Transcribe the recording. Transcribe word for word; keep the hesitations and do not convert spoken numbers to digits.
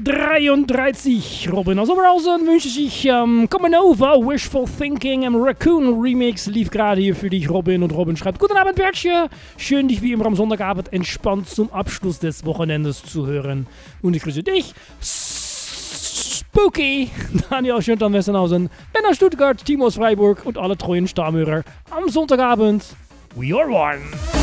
dreiunddreißig. Robin aus Oberhausen wünsche ich ähm, Come Over, Wishful Thinking im Raccoon Remix lief gerade hier für dich, Robin. Und Robin schreibt, guten Abend, Bärtchen. Schön, dich wie immer am Sonntagabend entspannt zum Abschluss des Wochenendes zu hören. Und ich grüße dich, Spooky, Daniel Schöntan-Wessenhausen, Ben aus Stuttgart, Timo aus Freiburg und alle treuen Stammhörer am Sonntagabend. We are one.